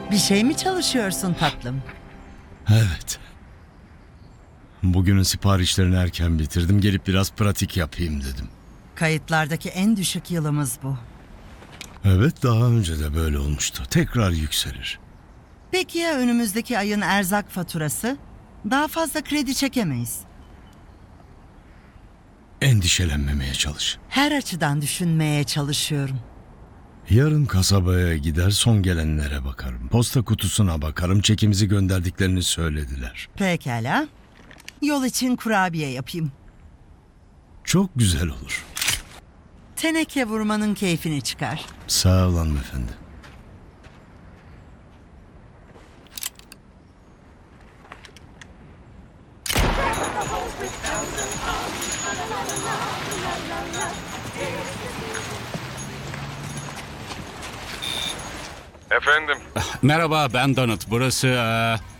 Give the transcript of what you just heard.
Bir şey mi çalışıyorsun tatlım? Evet. Bugünün siparişlerini erken bitirdim. Gelip biraz pratik yapayım dedim. Kayıtlardaki en düşük yılımız bu. Evet, daha önce de böyle olmuştu. Tekrar yükselir. Peki ya önümüzdeki ayın erzak faturası? Daha fazla kredi çekemeyiz. Endişelenmemeye çalış. Her açıdan düşünmeye çalışıyorum. Yarın kasabaya gider, son gelenlere bakarım. Posta kutusuna bakarım. Çekimizi gönderdiklerini söylediler. Pekala. Yol için kurabiye yapayım. Çok güzel olur. Teneke vurmanın keyfini çıkar. Sağ ol hanımefendi. Efendim, Merhaba, ben Donut. Burası